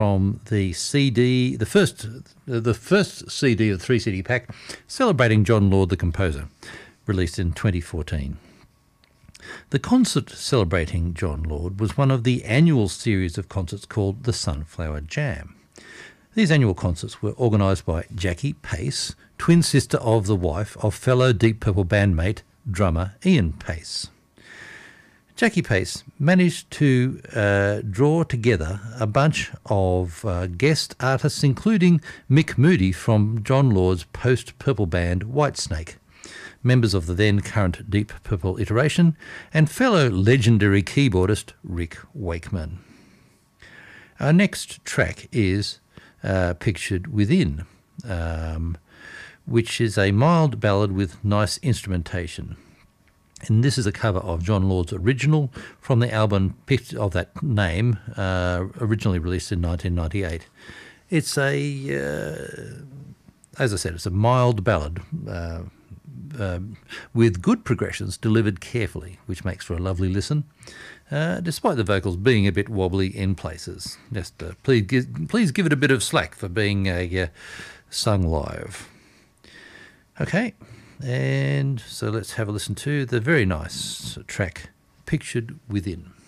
from the CD, the first CD of the 3 CD pack, celebrating Jon Lord the composer, released in 2014. The concert celebrating Jon Lord was one of the annual series of concerts called the Sunflower Jam. These annual concerts were organised by Jackie Pace, twin sister of the wife of fellow Deep Purple bandmate, drummer Ian Pace. Jackie Pace managed to draw together a bunch of guest artists, including Mick Moody from Jon Lord's post-Purple band Whitesnake, members of the then current Deep Purple iteration, and fellow legendary keyboardist Rick Wakeman. Our next track is Pictured Within, which is a mild ballad with nice instrumentation. And this is a cover of Jon Lord's original from the album of that name, originally released in 1998. It's as I said, it's a mild ballad with good progressions delivered carefully, which makes for a lovely listen, despite the vocals being a bit wobbly in places. Just please give it a bit of slack for being sung live. Okay. And so let's have a listen to the very nice track, Pictured Within.